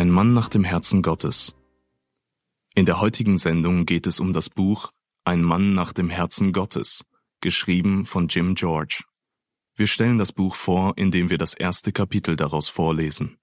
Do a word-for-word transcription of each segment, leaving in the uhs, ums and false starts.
Ein Mann nach dem Herzen Gottes. In der heutigen Sendung geht es um das Buch Ein Mann nach dem Herzen Gottes, geschrieben von Jim George. Wir stellen das Buch vor, indem wir das erste Kapitel daraus vorlesen.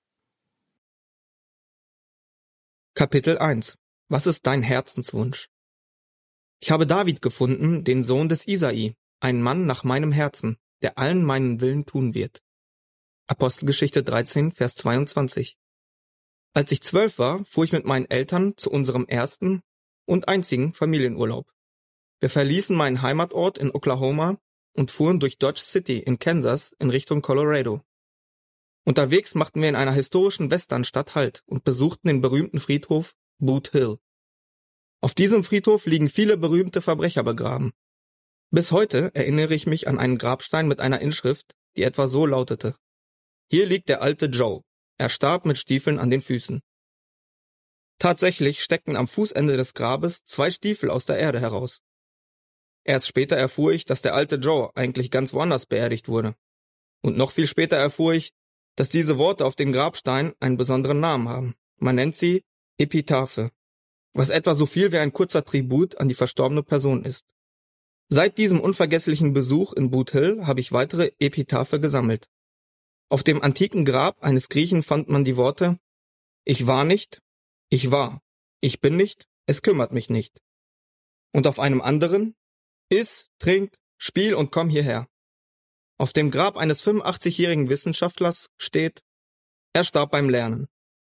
Kapitel eins. Was ist dein Herzenswunsch? Ich habe David gefunden, den Sohn des Isai, einen Mann nach meinem Herzen, der allen meinen Willen tun wird. Apostelgeschichte dreizehn, Vers zweiundzwanzig. Als ich zwölf war, fuhr ich mit meinen Eltern zu unserem ersten und einzigen Familienurlaub. Wir verließen meinen Heimatort in Oklahoma und fuhren durch Dodge City in Kansas in Richtung Colorado. Unterwegs machten wir in einer historischen Westernstadt Halt und besuchten den berühmten Friedhof Boot Hill. Auf diesem Friedhof liegen viele berühmte Verbrecher begraben. Bis heute erinnere ich mich an einen Grabstein mit einer Inschrift, die etwa so lautete: Hier liegt der alte Joe. Er starb mit Stiefeln an den Füßen. Tatsächlich steckten am Fußende des Grabes zwei Stiefel aus der Erde heraus. Erst später erfuhr ich, dass der alte Joe eigentlich ganz woanders beerdigt wurde. Und noch viel später erfuhr ich, dass diese Worte auf dem Grabstein einen besonderen Namen haben. Man nennt sie Epitaphe, was etwa so viel wie ein kurzer Tribut an die verstorbene Person ist. Seit diesem unvergesslichen Besuch in Boot Hill habe ich weitere Epitaphe gesammelt. Auf dem antiken Grab eines Griechen fand man die Worte: Ich war nicht, ich war, ich bin nicht, es kümmert mich nicht. Und auf einem anderen: Iss, trink, spiel und komm hierher. Auf dem Grab eines fünfundachtzigjährigen Wissenschaftlers steht: Er starb beim Lernen.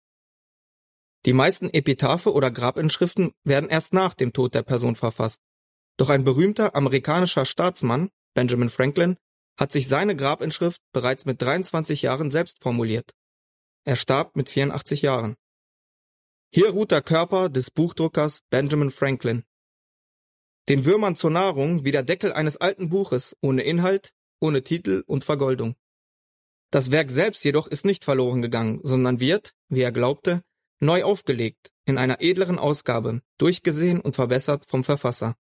Die meisten Epitaphe oder Grabinschriften werden erst nach dem Tod der Person verfasst. Doch ein berühmter amerikanischer Staatsmann, Benjamin Franklin, hat sich seine Grabinschrift bereits mit dreiundzwanzig Jahren selbst formuliert. Er starb mit vierundachtzig Jahren. Hier ruht der Körper des Buchdruckers Benjamin Franklin. Den Würmern zur Nahrung wie der Deckel eines alten Buches, ohne Inhalt, ohne Titel und Vergoldung. Das Werk selbst jedoch ist nicht verloren gegangen, sondern wird, wie er glaubte, neu aufgelegt, in einer edleren Ausgabe, durchgesehen und verbessert vom Verfasser.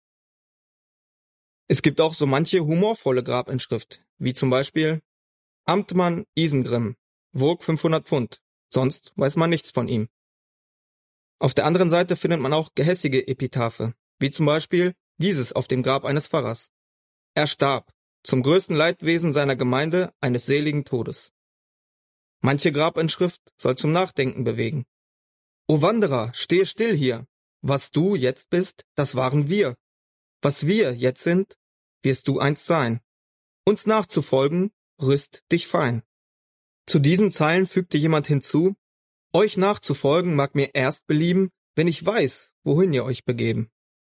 Es gibt auch so manche humorvolle Grabinschrift, wie zum Beispiel: Amtmann Isengrim, wog fünfhundert Pfund, sonst weiß man nichts von ihm. Auf der anderen Seite findet man auch gehässige Epitaphe, wie zum Beispiel dieses auf dem Grab eines Pfarrers: Er starb, zum größten Leidwesen seiner Gemeinde eines seligen Todes. Manche Grabinschrift soll zum Nachdenken bewegen. O Wanderer, stehe still hier. Was du jetzt bist, das waren wir. Was wir jetzt sind, wirst du einst sein. Uns nachzufolgen, rüst dich fein. Zu diesen Zeilen fügte jemand hinzu: Euch nachzufolgen mag mir erst belieben, wenn ich weiß, wohin ihr euch begeben.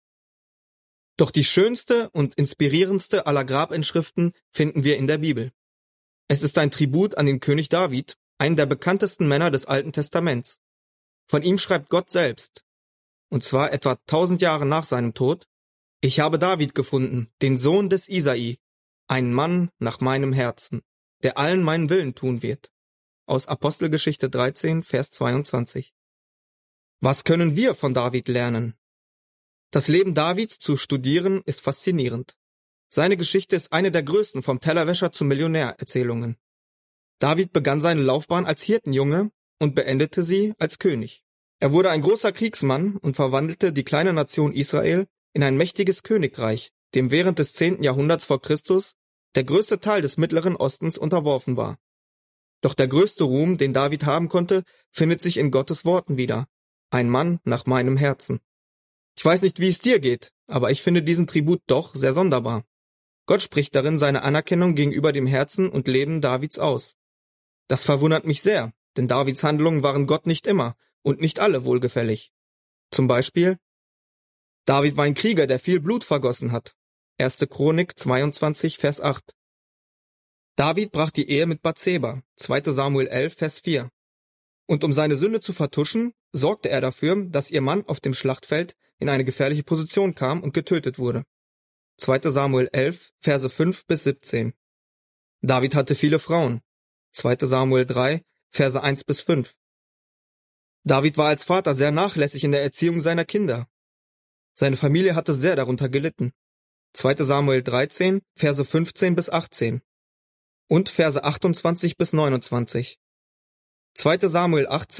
Doch die schönste und inspirierendste aller Grabinschriften finden wir in der Bibel. Es ist ein Tribut an den König David, einen der bekanntesten Männer des Alten Testaments. Von ihm schreibt Gott selbst, und zwar etwa tausend Jahre nach seinem Tod: Ich habe David gefunden, den Sohn des Isai, einen Mann nach meinem Herzen, der allen meinen Willen tun wird. Aus Apostelgeschichte dreizehn, Vers zweiundzwanzig. Was können wir von David lernen? Das Leben Davids zu studieren ist faszinierend. Seine Geschichte ist eine der größten vom Tellerwäscher zum Millionär Erzählungen. David begann seine Laufbahn als Hirtenjunge und beendete sie als König. Er wurde ein großer Kriegsmann und verwandelte die kleine Nation Israel in ein mächtiges Königreich, dem während des zehnten Jahrhunderts vor Christus der größte Teil des Mittleren Ostens unterworfen war. Doch der größte Ruhm, den David haben konnte, findet sich in Gottes Worten wieder: Ein Mann nach meinem Herzen. Ich weiß nicht, wie es dir geht, aber ich finde diesen Tribut doch sehr sonderbar. Gott spricht darin seine Anerkennung gegenüber dem Herzen und Leben Davids aus. Das verwundert mich sehr, denn Davids Handlungen waren Gott nicht immer und nicht alle wohlgefällig. Zum Beispiel: David war ein Krieger, der viel Blut vergossen hat. erste Chronik zweiundzwanzig, Vers acht. David brach die Ehe mit Bathseba. zweite Samuel elf, Vers vier. Und um seine Sünde zu vertuschen, sorgte er dafür, dass ihr Mann auf dem Schlachtfeld in eine gefährliche Position kam und getötet wurde. zweite Samuel elf, Verse fünf bis siebzehn. David hatte viele Frauen. zweite Samuel drei, Verse eins bis fünf. David war als Vater sehr nachlässig in der Erziehung seiner Kinder. Seine Familie hatte sehr darunter gelitten. zweite Samuel dreizehn, Verse fünfzehn bis achtzehn. Und Verse achtundzwanzig bis neunundzwanzig. zweite Samuel achtzehn,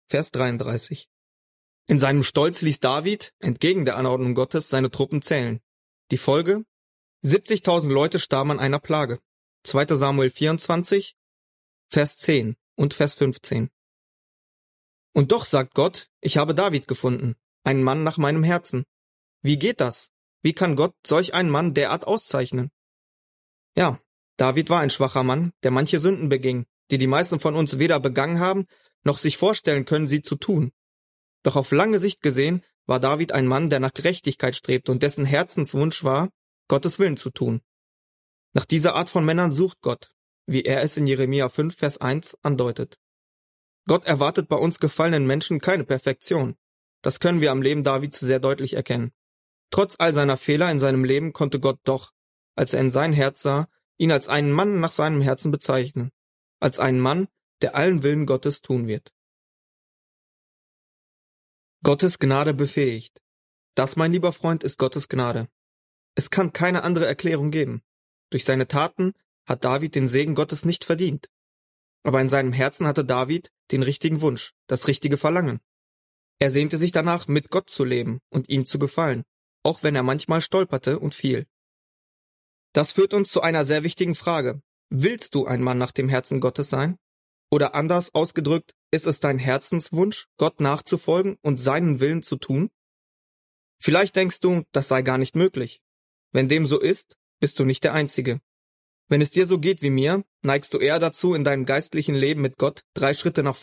Vers dreiunddreißig. In seinem Stolz ließ David, entgegen der Anordnung Gottes, seine Truppen zählen. Die Folge? siebzigtausend Leute starben an einer Plage. zweiter Samuel vierundzwanzig, Vers zehn und Vers fünfzehn. Und doch sagt Gott, ich habe David gefunden, einen Mann nach meinem Herzen. Wie geht das? Wie kann Gott solch einen Mann derart auszeichnen? Ja, David war ein schwacher Mann, der manche Sünden beging, die die meisten von uns weder begangen haben, noch sich vorstellen können, sie zu tun. Doch auf lange Sicht gesehen war David ein Mann, der nach Gerechtigkeit strebte und dessen Herzenswunsch war, Gottes Willen zu tun. Nach dieser Art von Männern sucht Gott, wie er es in Jeremia fünf, Vers eins andeutet. Gott erwartet bei uns gefallenen Menschen keine Perfektion. Das können wir am Leben Davids sehr deutlich erkennen. Trotz all seiner Fehler in seinem Leben konnte Gott doch, als er in sein Herz sah, ihn als einen Mann nach seinem Herzen bezeichnen, als einen Mann, der allen Willen Gottes tun wird. Gottes Gnade befähigt. Das, mein lieber Freund, ist Gottes Gnade. Es kann keine andere Erklärung geben. Durch seine Taten hat David den Segen Gottes nicht verdient. Aber in seinem Herzen hatte David den richtigen Wunsch, das richtige Verlangen. Er sehnte sich danach, mit Gott zu leben und ihm zu gefallen, auch wenn er manchmal stolperte und fiel. Das führt uns zu einer sehr wichtigen Frage. Willst du ein Mann nach dem Herzen Gottes sein? Oder anders ausgedrückt, ist es dein Herzenswunsch, Gott nachzufolgen und seinen Willen zu tun? Vielleicht denkst du, das sei gar nicht möglich. Wenn dem so ist, bist du nicht der Einzige. Wenn es dir so geht wie mir, neigst du eher dazu, in deinem geistlichen Leben mit Gott drei Schritte nach